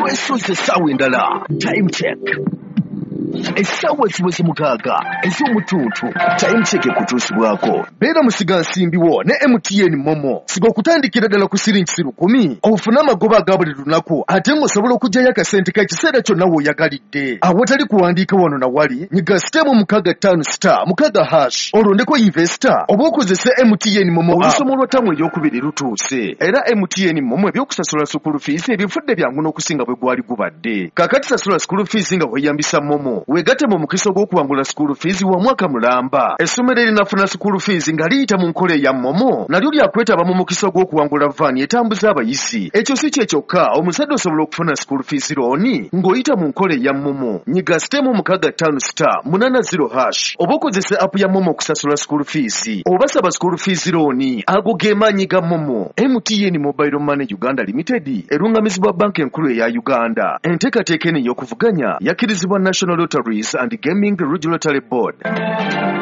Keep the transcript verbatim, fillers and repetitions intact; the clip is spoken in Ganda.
weesuuza essaawa endala. Time check. Essaawa ziweze mukaaga ez'omutuntu. Time check ekutuusibwako. Beera musiga nsimbiwo ne M T N Momo. Siga okutandikira ddala ku siringi lukumi ofune amagoba aga buli lunaku ate ng'osobola okuggyayo akasente k'ekiseera kyonna w'oyagalidde. Awatali kuwandiika wano na wali nyiga sitemu mukaaga ttaano sita mukaaga hash olondeko investor oba okozese M T N Momo. Olusomo lwa ttamu eryokubiri lutuuse era M T N Momo ebyokusasula school fees ebifudde byangu n'okusinga bwe gwali gubadde. Kaakati sasula school fees nga weeyambisa Momo. Wegatte mu mukisa gw'okuwangula school fees wa mwaka mulamba. Essomero erinafuna school fees nga liyita mu nkola eya Momo nalyo lyakwetaba mu mukisa gw'okuwangula vaani etambuza abayizi. Ekyo si kye kyokka, omusajja osobola okufuna school fees looni ng'oyita mu nkola eya Momo. Nyiga sitemu mukaaga ttaano sita munaana zero hash oba okozese app ya Momo okusasula school fees oba saba school fees looni. Ago ge maanyi ga Momo. M T N Mobile Money Uganda Limited erungamizibwa banka enkulu eya Uganda. Enteekateeka eno ey'okuvuganya yakkirizibwa National Lotteries and Gaming Regulatory Board.